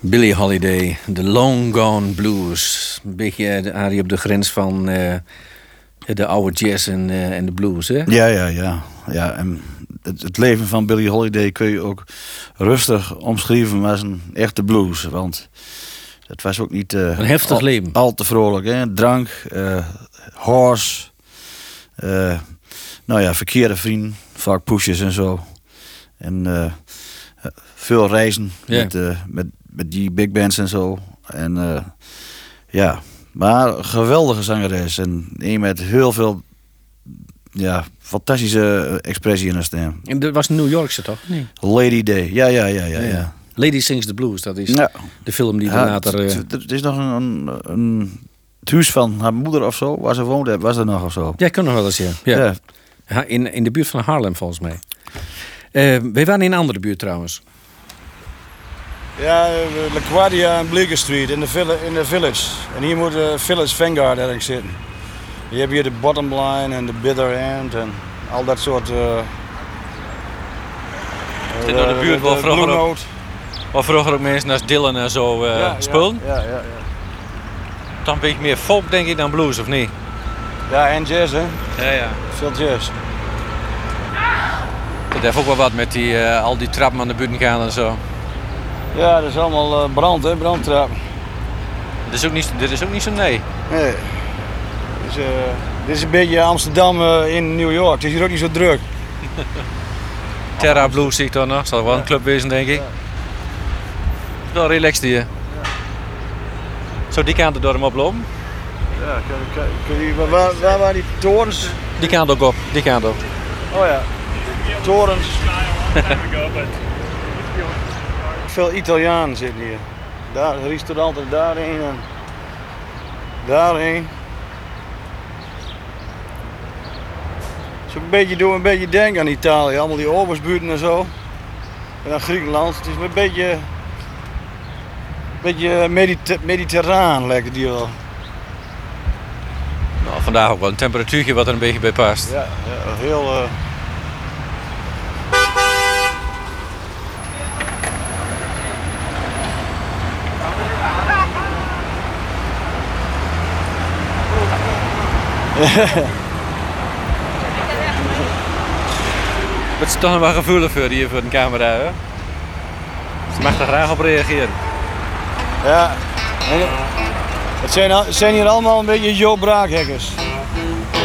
Billie Holiday, The Long Gone Blues. Een beetje Arie op de grens van de oude jazz en de blues, hè? Ja, en het leven van Billie Holiday kun je ook rustig omschrijven als een echte blues. Want het was ook niet een heftig leven. Al te vrolijk. Hè? Drank, horse, verkeerde vrienden, vaak pushes en zo. En veel reizen met die big bands en zo. En maar een geweldige zangeres. En een met heel veel fantastische expressie in haar stem. En dat was New Yorkse toch? Nee. Lady Day, ja. Lady Sings the Blues, dat is de film die later... Het is nog het huis van haar moeder of zo, waar ze woonde, was er nog of zo. Ja, kan nog wel eens, ja. In de buurt van Harlem, volgens mij. We waren in een andere buurt trouwens. Ja, LaGuardia en Bleecker Street in de Village. En hier moet de Village Vanguard ergens zitten. Je hebt hier de Bottom Line en de Bitter End en al dat soort... Dit door de buurt waar vroeger ook mensen als Dylan en zo speelden. Ja. Toch een beetje meer folk, denk ik, dan blues, of niet? Ja, en jazz, hè? Ja. Veel jazz. Het heeft ook wel wat met al die trappen aan de buiten gaan en zo. Ja, dat is allemaal brand, hè? Brandtrappen. Dit is ook niet zo nee. Nee. Dus, dit is een beetje Amsterdam in New York. Het is hier ook niet zo druk. Terra Blues zie ik dan nog. Zal wel een club wezen, denk ik. Ja. Wel relaxed hier. Ja. Zo die kant door hem oplopen? Ja, waar waren die torens? Die kant ook op, die kant op. Oh ja, torens. Veel Italianen zitten hier. Daar, het restaurant er daarheen en daarheen. Dus doe een beetje denken aan Italië, allemaal die obersbuurten en zo. En aan Griekenland. Het is een beetje mediterraan lijkt het hier wel. Nou, vandaag ook wel een temperatuurtje wat er een beetje bij past. Ja heel... Het is toch nog wel gevoelig voor hier voor de camera, hè? Ze mag er graag op reageren. Ja, het zijn hier allemaal een beetje Joe Braakhekkers.